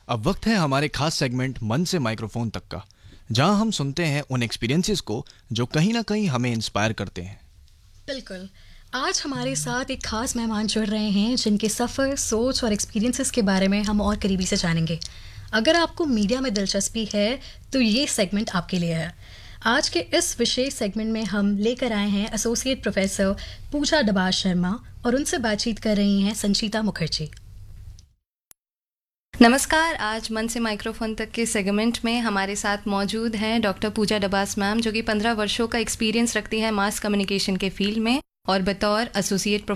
अब वक्त है हमारे खास सेगमेंट मन से माइक्रोफोन तक का, जहां हम सुनते हैं उन एक्सपीरियंसेस को जो कहीं ना कहीं हमें इंस्पायर करते हैं। बिल्कुल। आज हमारे साथ एक खास मेहमान जुड़ रहे हैं जिनके सफ़र, सोच और एक्सपीरियंसेस के बारे में हम और करीबी से जानेंगे। अगर आपको मीडिया में दिलचस्पी है तो ये सेगमेंट आपके लिए है। आज के इस विशेष सेगमेंट में हम लेकर आए हैं एसोसिएट प्रोफेसर पूजा डबास शर्मा और उनसे बातचीत कर रही हैं संचिता मुखर्जी। नमस्कार। आज मन से माइक्रोफोन तक के सेगमेंट में हमारे साथ मौजूद हैं डॉक्टर पूजा डबास मैम, जो कि 15 वर्षों का एक्सपीरियंस रखती हैं मास कम्युनिकेशन के फील्ड में और बतौर एसोसिएट